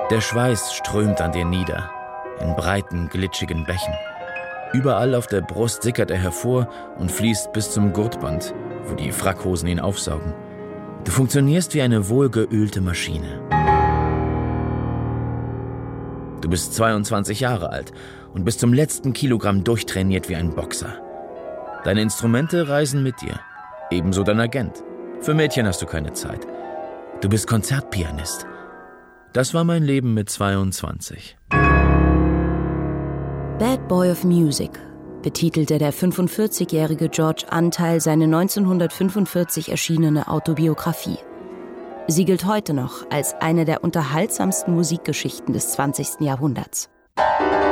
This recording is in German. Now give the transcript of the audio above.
Der Schweiß strömt an dir nieder, in breiten, glitschigen Bächen. Überall auf der Brust sickert er hervor und fließt bis zum Gurtband, wo die Frackhosen ihn aufsaugen. Du funktionierst wie eine wohlgeölte Maschine. Du bist 22 Jahre alt und bis zum letzten Kilogramm durchtrainiert wie ein Boxer. Deine Instrumente reisen mit dir, ebenso dein Agent. Für Mädchen hast du keine Zeit. Du bist Konzertpianist. Das war mein Leben mit 22. Bad Boy of Music betitelte der 45-jährige George Antheil seine 1945 erschienene Autobiografie. Sie gilt heute noch als eine der unterhaltsamsten Musikgeschichten des 20. Jahrhunderts.